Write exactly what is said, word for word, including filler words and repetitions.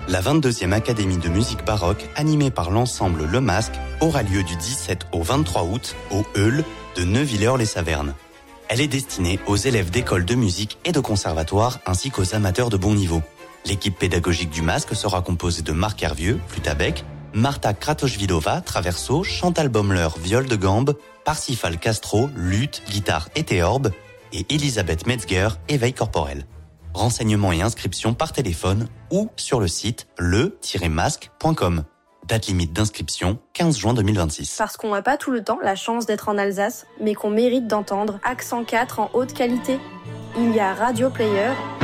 La vingt-deuxième Académie de musique baroque, animée par l'ensemble Le Masque, aura lieu du dix-sept au vingt-trois août au Heul de Neuvillers-les-Savernes. Elle est destinée aux élèves d'écoles de musique et de conservatoires ainsi qu'aux amateurs de bon niveau. L'équipe pédagogique du Masque sera composée de Marc Hervieux, flûte à bec, Marta Kratochvilova, traverso, Chantal Baumler, viol de gambe, Parsifal Castro, luth, guitare et théorbe, et Elisabeth Metzger, éveil corporel. Renseignements et inscriptions par téléphone ou sur le site le tiret masque point com. Date limite d'inscription, quinze juin deux mille vingt-six. Parce qu'on n'a pas tout le temps la chance d'être en Alsace, mais qu'on mérite d'entendre Accent quatre en haute qualité. Il y a Radio Player,